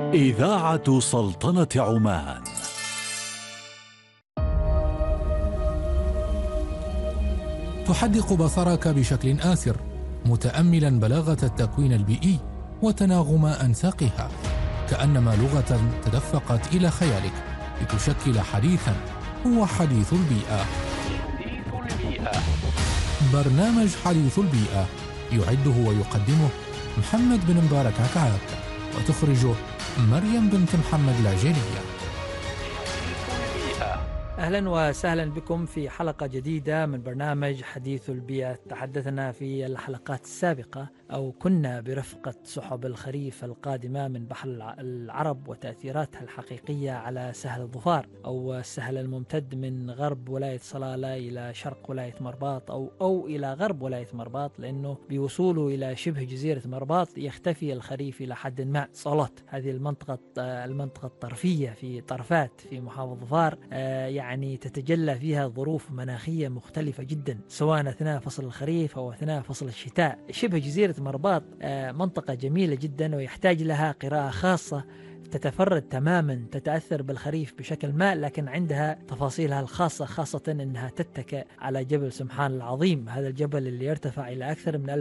إذاعة سلطنة عمان. تحدق بصرك بشكل آسر متأملا بلاغة التكوين البيئي وتناغم أنساقها، كأنما لغة تدفقت إلى خيالك لتشكل حديثا هو حديث البيئة. برنامج حديث البيئة يعده ويقدمه محمد بن مبارك عكعاب، وتخرجه مريم بنت محمد العجيلية. أهلا وسهلا بكم في حلقة جديدة من برنامج حديث البيئة. تحدثنا في الحلقات السابقة أو كنا برفقة سحب الخريف القادمة من بحر العرب وتأثيراتها الحقيقية على سهل الظفار، أو السهل الممتد من غرب ولاية صلالة إلى شرق ولاية مرباط أو إلى غرب ولاية مرباط، لأنه بوصوله إلى شبه جزيرة مرباط يختفي الخريف إلى حد ما. صالات هذه المنطقة الطرفية في طرفات في محافظة ظفار، يعني تتجلى فيها ظروف مناخية مختلفة جدا، سواء أثناء فصل الخريف أو أثناء فصل الشتاء. شبه جزيرة مرباط منطقة جميلة جدا ويحتاج لها قراءة خاصة تتفرد تماما، تتأثر بالخريف بشكل ما، لكن عندها تفاصيلها الخاصة، خاصة أنها تتكئ على جبل سمحان العظيم. هذا الجبل اللي يرتفع إلى أكثر من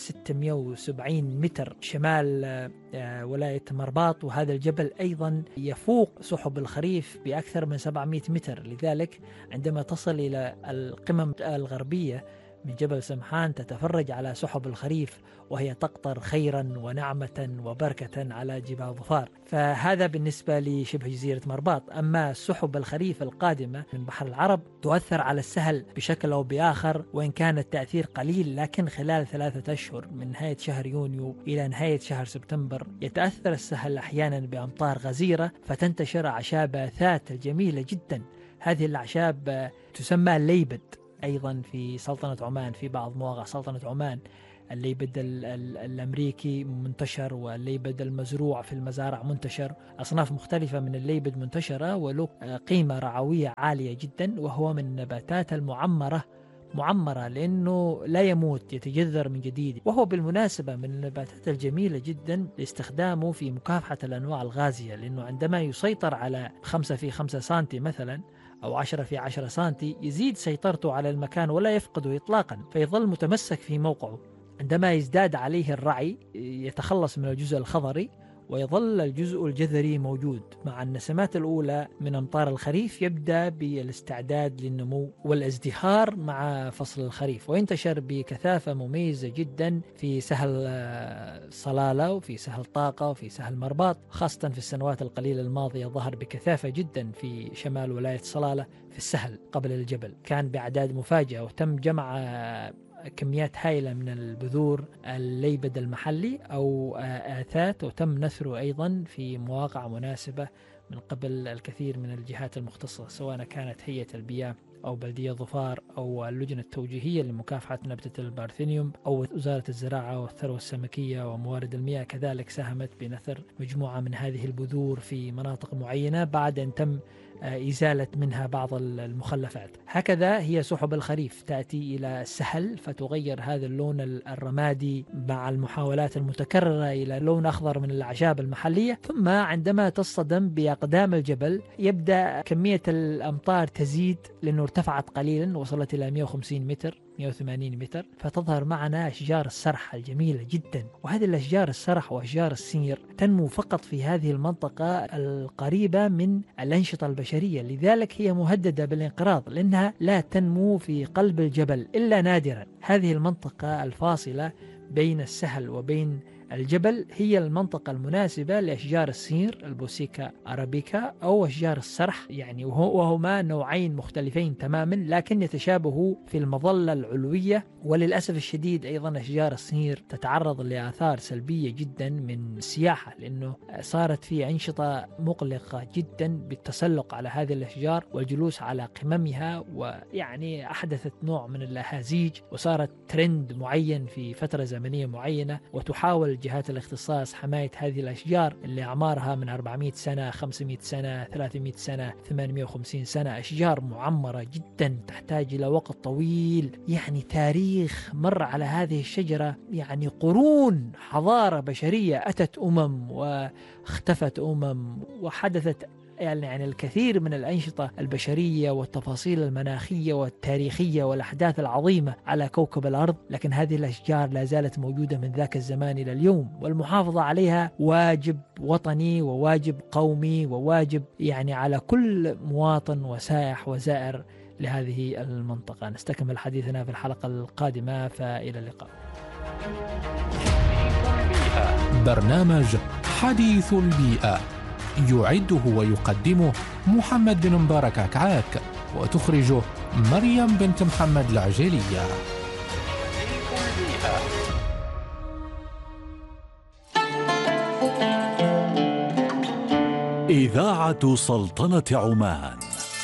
1670 متر شمال ولاية مرباط، وهذا الجبل أيضا يفوق سحب الخريف بأكثر من 700 متر. لذلك عندما تصل إلى القمم الغربية من جبل سمحان تتفرج على سحب الخريف وهي تقطر خيرا ونعمة وبركة على جبال ظفار. فهذا بالنسبة لشبه جزيرة مرباط. أما سحب الخريف القادمة من بحر العرب تؤثر على السهل بشكل أو بآخر، وإن كان التأثير قليل، لكن خلال 3 أشهر من نهاية شهر يونيو إلى نهاية شهر سبتمبر يتأثر السهل أحيانا بأمطار غزيرة، فتنتشر أعشاب آثات جميلة جدا. هذه الأعشاب تسمى الليبد أيضا في سلطنة عمان، في بعض مواقع سلطنة عمان الليبد الأمريكي منتشر، والليبد المزروع في المزارع منتشر. أصناف مختلفة من الليبد منتشرة وله قيمة رعوية عالية جدا، وهو من النباتات المعمرة لأنه لا يموت، يتجذر من جديد، وهو بالمناسبة من النباتات الجميلة جدا لاستخدامه في مكافحة الأنواع الغازية، لأنه عندما يسيطر على 5 في 5 سنتي مثلا أو 10 في 10 سنتي يزيد سيطرته على المكان ولا يفقده إطلاقا، فيظل متمسك في موقعه. عندما يزداد عليه الرعي يتخلص من الجزء الخضري ويظل الجزء الجذري موجود. مع النسمات الأولى من أمطار الخريف يبدأ بالاستعداد للنمو والازدهار مع فصل الخريف، وينتشر بكثافة مميزة جدا في سهل صلالة وفي سهل طاقة وفي سهل مرباط، خاصة في السنوات القليلة الماضية ظهر بكثافة جدا في شمال ولاية صلالة في السهل قبل الجبل، كان بأعداد مفاجئة، وتم جمع كميات هائلة من البذور الليبد المحلي أو آثات، وتم نثره أيضا في مواقع مناسبة من قبل الكثير من الجهات المختصة، سواء كانت هيئة البيئة أو بلدية ظفار أو اللجنة التوجيهية لمكافحة نبتة البارثينيوم أو وزارة الزراعة والثروة السمكية وموارد المياه، كذلك ساهمت بنثر مجموعة من هذه البذور في مناطق معينة بعد أن تم إزالة منها بعض المخلفات. هكذا هي سحب الخريف تأتي إلى السهل فتغير هذا اللون الرمادي مع المحاولات المتكررة إلى لون أخضر من الأعشاب المحلية، ثم عندما تصطدم بأقدام الجبل يبدأ كمية الأمطار تزيد، لأنه ارتفعت قليلا وصلت إلى 150 متر 180 متر، فتظهر معنا أشجار السرح الجميلة جدا. وهذه الأشجار السرح وأشجار السير تنمو فقط في هذه المنطقة القريبة من الأنشطة البشرية، لذلك هي مهددة بالانقراض لأنها لا تنمو في قلب الجبل إلا نادرا. هذه المنطقة الفاصلة بين السهل وبين الجبل هي المنطقة المناسبة لأشجار السير البوسيكا أرابيكا أو أشجار السرح، يعني وهما نوعين مختلفين تماما لكن يتشابهوا في المظلة العلوية. وللأسف الشديد أيضا أشجار السير تتعرض لآثار سلبية جدا من السياحة، لأنه صارت في أنشطة مقلقة جدا بالتسلق على هذه الأشجار والجلوس على قممها، ويعني أحدثت نوع من الأهازيج وصارت ترند معين في فترة زمنية معينة، وتحاول جهات الاختصاص حماية هذه الأشجار اللي أعمارها من 400 سنة، 500 سنة، 300 سنة، 850 سنة، أشجار معمرة جدا تحتاج إلى وقت طويل، يعني تاريخ مر على هذه الشجرة، يعني قرون حضارة بشرية، أتت واختفت وحدثت يعني الكثير من الأنشطة البشرية والتفاصيل المناخية والتاريخية والأحداث العظيمة على كوكب الأرض، لكن هذه الأشجار لا زالت موجودة من ذاك الزمان إلى اليوم، والمحافظة عليها واجب وطني وواجب قومي وواجب يعني على كل مواطن وسائح وزائر لهذه المنطقة. نستكمل حديثنا في الحلقة القادمة، فإلى اللقاء. برنامج حديث البيئة يعده ويقدمه محمد بن مبارك عكعاك، وتخرجه مريم بنت محمد العجيلية. إذاعة سلطنة عمان.